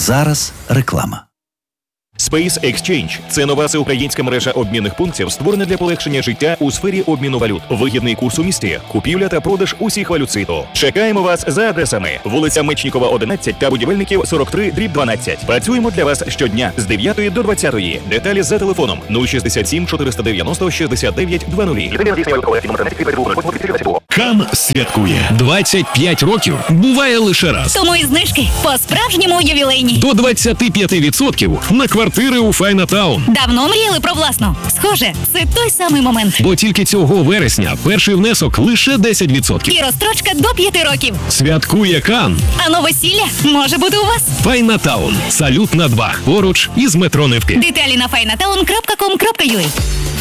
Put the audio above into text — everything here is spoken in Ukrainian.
Зараз реклама. Space Exchange – це нова всеукраїнська мережа обмінних пунктів, створена для полегшення життя у сфері обміну валют. Вигідний курс у місті, купівля та продаж усіх валют світу. Чекаємо вас за адресами: вулиця Мечнікова, 11 та Будівельників, 43/12. Працюємо для вас щодня з 9 до 20. Деталі за телефоном 067 490 69 00. Кан святкує 25 років. Буває лише раз. Тому і знижки по-справжньому ювілейні. До 25% на квартири у Файнатаун. Давно мріяли про власну? Схоже, це той самий момент. Бо тільки цього вересня перший внесок лише 10%. І розстрочка до 5 років. Святкує Кан. А новосілля може бути у вас. Файнатаун. Салют на 2. Поруч із метро Невки. Деталі на finatown.com.ua.